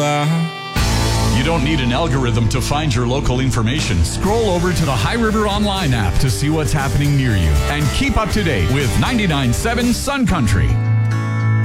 You don't need an algorithm to find your local information. Scroll over to the High River Online app to see what's happening near you. And keep up to date with 99.7 Sun Country.